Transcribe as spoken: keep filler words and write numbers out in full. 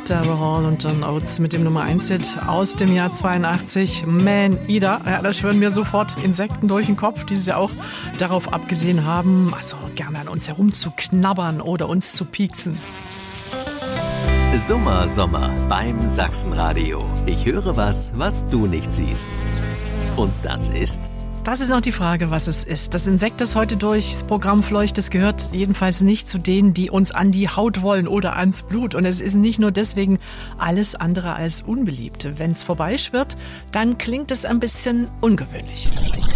Deborah Hall und John Oates mit dem Nummer eins Hit aus dem Jahr zweiundachtzig, Man Eater. Ja, da schwören mir sofort Insekten durch den Kopf, die sie auch darauf abgesehen haben, also gerne an uns herumzuknabbern oder uns zu pieksen. Sommer, Sommer beim Sachsenradio. Ich höre was, was du nicht siehst. Und das ist... Das ist noch die Frage, was es ist. Das Insekt, das heute durchs Programm fleucht, das gehört jedenfalls nicht zu denen, die uns an die Haut wollen oder ans Blut. Und es ist nicht nur deswegen alles andere als unbeliebt. Wenn es vorbeischwirrt, dann klingt es ein bisschen ungewöhnlich.